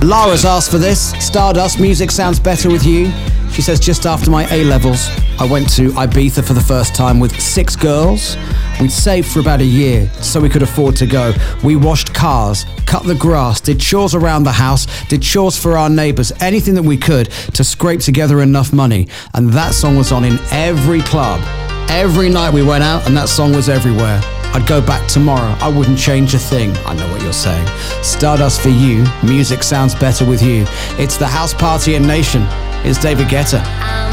Lara's asked for this. Stardust, music sounds better with you. She says, just after my A-levels, I went to Ibiza for the first time with 6 girls. We'd saved for about a year so we could afford to go. We washed cars, cut the grass, did chores around the house, did chores for our neighbours, anything that we could to scrape together enough money. And that song was on in every club. Every night we went out and that song was everywhere. I'd go back tomorrow. I wouldn't change a thing. I know what you're saying. Stardust for you. Music sounds better with you. It's the house party in Nation. It's David Guetta.